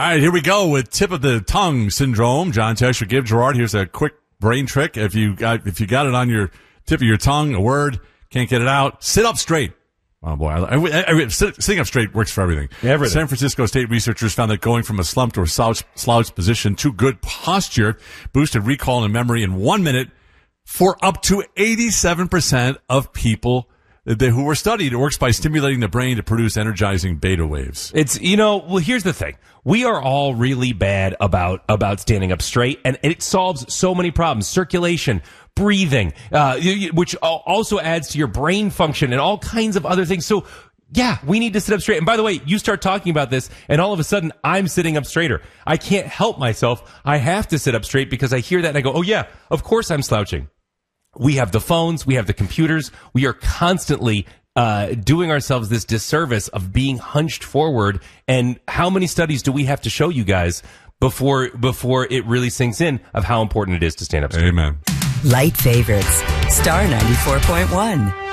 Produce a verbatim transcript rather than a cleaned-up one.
right, here we go with tip of the tongue syndrome. John Tesh, give Gerard. Here's a quick brain trick. If you got if you got it on your tip of your tongue, a word, can't get it out, sit up straight. Oh boy, I, I, I, sitting up straight works for everything. Everything. San Francisco State researchers found that going from a slumped or slouch, slouched position to good posture boosted recall and memory in one minute for up to eighty-seven percent of people who were studied. It works by stimulating the brain to produce energizing beta waves. It's, you know, well, here's the thing. We are all really bad about, about standing up straight, and it solves so many problems. Circulation, breathing, uh, which also adds to your brain function and all kinds of other things. So, yeah, we need to sit up straight. And by the way, you start talking about this, and all of a sudden, I'm sitting up straighter. I can't help myself. I have to sit up straight because I hear that and I go, oh yeah, of course I'm slouching. We have the phones, we have the computers, we are constantly uh doing ourselves this disservice of being hunched forward. And how many studies do we have to show you guys before before it really sinks in of how important it is to stand up straight? Amen. Light favorites. Star ninety-four point one.